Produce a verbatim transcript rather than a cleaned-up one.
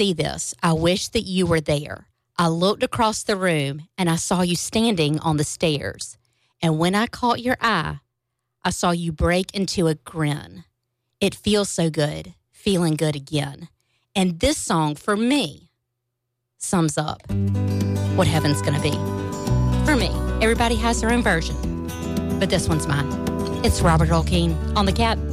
see this. I wish that you were there. I looked across the room and I saw you standing on the stairs. And when I caught your eye, I saw you break into a grin. It feels so good, feeling good again. And this song, for me, sums up what heaven's going to be. For me, everybody has their own version, but this one's mine. It's Robert Earl Keen on The Cat.